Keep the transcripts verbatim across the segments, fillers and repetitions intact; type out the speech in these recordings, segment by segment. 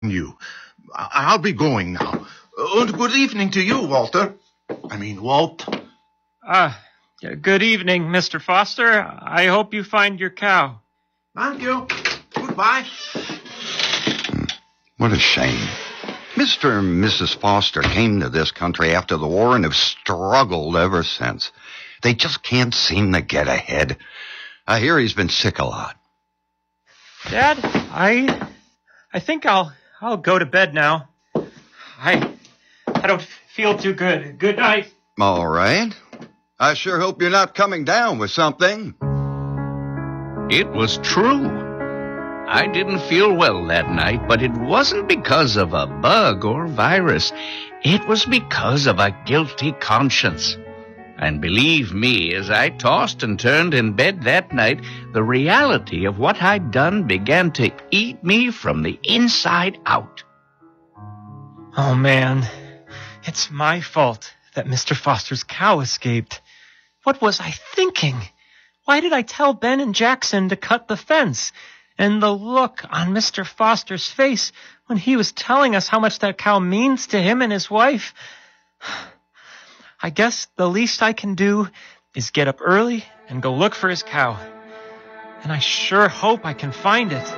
you. I- I'll be going now. And good evening to you, Walter. I mean, Walt. Ah, uh, good evening, Mister Foster. I hope you find your cow. Thank you. Goodbye. What a shame. Mister and Missus Foster came to this country after the war and have struggled ever since. They just can't seem to get ahead. I hear he's been sick a lot. Dad, I I think I'll I'll go to bed now. I I don't feel too good. Good night. All right. I sure hope you're not coming down with something. It was true. I didn't feel well that night, but it wasn't because of a bug or virus. It was because of a guilty conscience. And believe me, as I tossed and turned in bed that night, the reality of what I'd done began to eat me from the inside out. Oh, man. It's my fault that Mister Foster's cow escaped. What was I thinking? Why did I tell Ben and Jackson to cut the fence? And the look on Mister Foster's face when he was telling us how much that cow means to him and his wife. I guess the least I can do is get up early and go look for his cow. And I sure hope I can find it.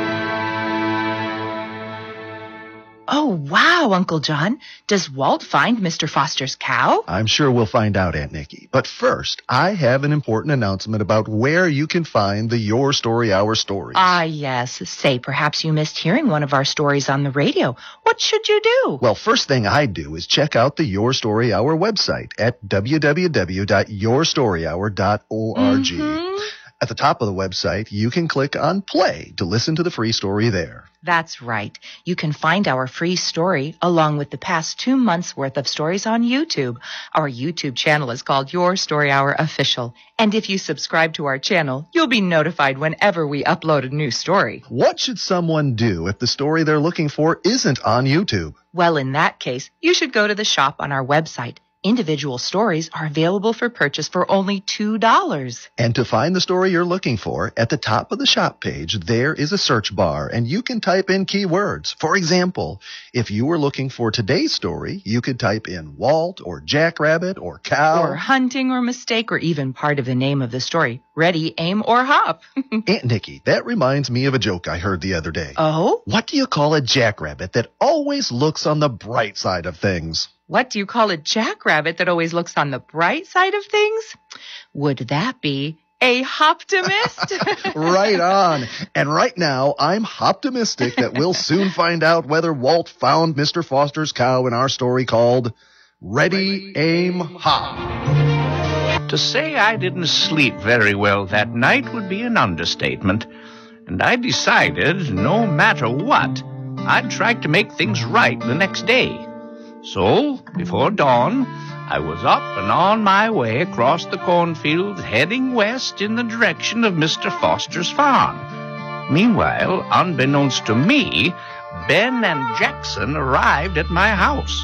Oh, wow, Uncle John. Does Walt find Mister Foster's cow? I'm sure we'll find out, Aunt Nikki. But first, I have an important announcement about where you can find the Your Story Hour stories. Ah, yes. Say, perhaps you missed hearing one of our stories on the radio. What should you do? Well, first thing I do is check out the Your Story Hour website at w w w dot your story hour dot org. Mm-hmm. At the top of the website, you can click on Play to listen to the free story there. That's right. You can find our free story along with the past two months' worth of stories on YouTube. Our YouTube channel is called Your Story Hour Official. And if you subscribe to our channel, you'll be notified whenever we upload a new story. What should someone do if the story they're looking for isn't on YouTube? Well, in that case, you should go to the shop on our website. Individual stories are available for purchase for only two dollars. And to find the story you're looking for, at the top of the shop page, there is a search bar, and you can type in keywords. For example, if you were looking for today's story, you could type in Walt or Jackrabbit or cow. Or hunting or mistake or even part of the name of the story. Ready, aim, or hop. Aunt Nikki, that reminds me of a joke I heard the other day. Oh? What do you call a jackrabbit that always looks on the bright side of things? What do you call a jackrabbit that always looks on the bright side of things? Would that be a hoptimist? Right on. And right now, I'm optimistic that we'll soon find out whether Walt found Mister Foster's cow in our story called Ready, Aim, Hop. To say I didn't sleep very well that night would be an understatement. And I decided, no matter what, I'd try to make things right the next day. So, before dawn, I was up and on my way across the cornfield, heading west in the direction of Mister Foster's farm. Meanwhile, unbeknownst to me, Ben and Jackson arrived at my house.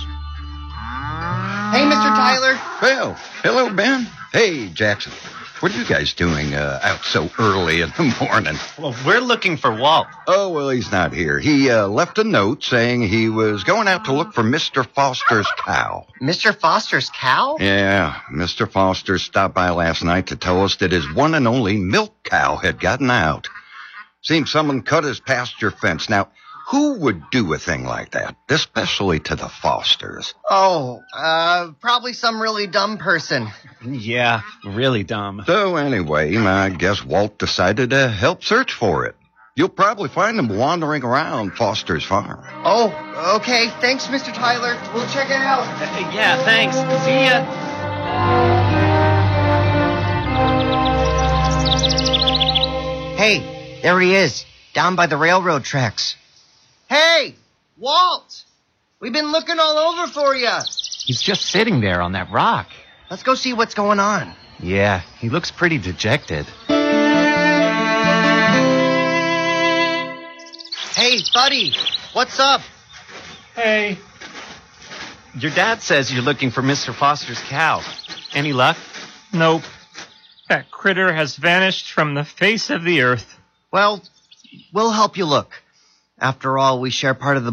Hey, Mister Tyler. Well, hello, Ben. Hey, Jackson. What are you guys doing uh, out so early in the morning? Well, we're looking for Walt. Oh, well, he's not here. He uh, left a note saying he was going out to look for Mister Foster's cow. Mister Foster's cow? Yeah, Mister Foster stopped by last night to tell us that his one and only milk cow had gotten out. Seems someone cut his pasture fence. Now, who would do a thing like that, especially to the Fosters? Oh, uh, probably some really dumb person. Yeah, really dumb. So anyway, I guess Walt decided to help search for it. You'll probably find him wandering around Foster's farm. Oh, okay. Thanks, Mister Tyler. We'll check it out. Uh, yeah, thanks. See ya. Hey, there he is, down by the railroad tracks. Hey, Walt! We've been looking all over for you. He's just sitting there on that rock. Let's go see what's going on. Yeah, he looks pretty dejected. Hey, buddy, what's up? Hey. Your dad says you're looking for Mister Foster's cow. Any luck? Nope. That critter has vanished from the face of the earth. Well, we'll help you look. After all, we share part of the